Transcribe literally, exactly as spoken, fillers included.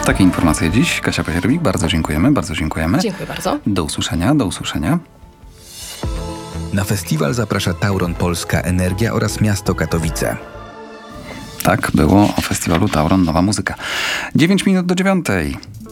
Takie informacje dziś. Kasia Pasierbik, bardzo dziękujemy, bardzo dziękujemy. Dziękuję bardzo. Do usłyszenia, do usłyszenia. Na festiwal zaprasza Tauron Polska Energia oraz miasto Katowice. Tak było o festiwalu Tauron Nowa Muzyka. dziewięć minut do dziewiątej.